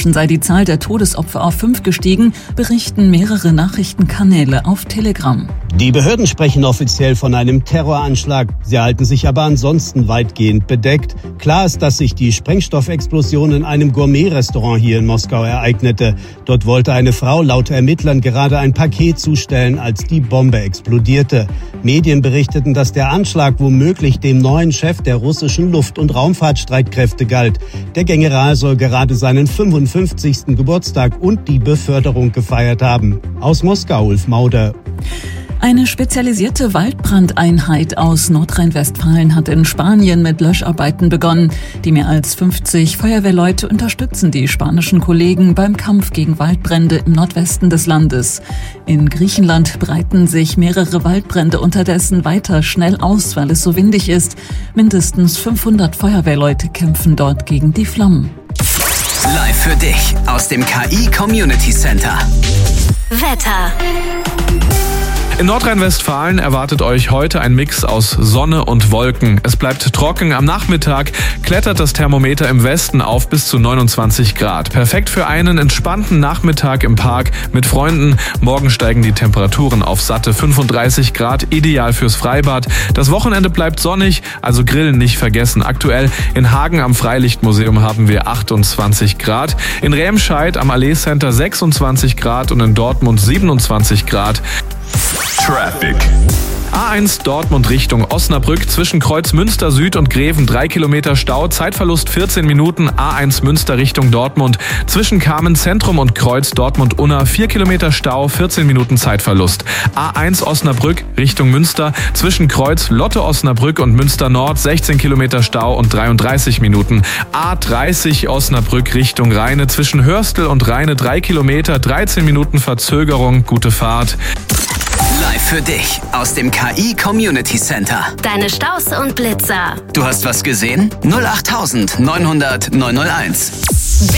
Inzwischen sei die Zahl der Todesopfer auf 5 gestiegen, berichten mehrere Nachrichtenkanäle auf Telegram. Die Behörden sprechen offiziell von einem Terroranschlag. Sie halten sich aber ansonsten weitgehend bedeckt. Klar ist, dass sich die Sprengstoffexplosion in einem Gourmet-Restaurant hier in Moskau ereignete. Dort wollte eine Frau laut Ermittlern gerade ein Paket zustellen, als die Bombe explodierte. Medien berichteten, dass der Anschlag womöglich dem neuen Chef der russischen Luft- und Raumfahrtstreitkräfte galt. Der General soll gerade seinen 55. Geburtstag und die Beförderung gefeiert haben. Aus Moskau, Ulf Mauder. Eine spezialisierte Waldbrandeinheit aus Nordrhein-Westfalen hat in Spanien mit Löscharbeiten begonnen. Die mehr als 50 Feuerwehrleute unterstützen die spanischen Kollegen beim Kampf gegen Waldbrände im Nordwesten des Landes. In Griechenland breiten sich mehrere Waldbrände unterdessen weiter schnell aus, weil es so windig ist. Mindestens 500 Feuerwehrleute kämpfen dort gegen die Flammen. Live für dich aus dem KI Community Center. Wetter. In Nordrhein-Westfalen erwartet euch heute ein Mix aus Sonne und Wolken. Es bleibt trocken. Am Nachmittag klettert das Thermometer im Westen auf bis zu 29 Grad. Perfekt für einen entspannten Nachmittag im Park mit Freunden. Morgen steigen die Temperaturen auf satte 35 Grad, ideal fürs Freibad. Das Wochenende bleibt sonnig, also Grillen nicht vergessen. Aktuell in Hagen am Freilichtmuseum haben wir 28 Grad. In Remscheid am Allee Center 26 Grad und in Dortmund 27 Grad. Traffic. A1 Dortmund Richtung Osnabrück zwischen Kreuz Münster Süd und Greven 3 Kilometer Stau, Zeitverlust 14 Minuten. A1 Münster Richtung Dortmund zwischen Kamen Zentrum und Kreuz Dortmund Unna 4 Kilometer Stau, 14 Minuten Zeitverlust. A1 Osnabrück Richtung Münster zwischen Kreuz Lotte Osnabrück und Münster Nord 16 Kilometer Stau und 33 Minuten. A30 Osnabrück Richtung Rheine zwischen Hörstel und Rheine 3 Kilometer, 13 Minuten Verzögerung. Gute Fahrt. Live für dich aus dem KI Community Center. Deine Staus und Blitzer. Du hast was gesehen? 08900 901.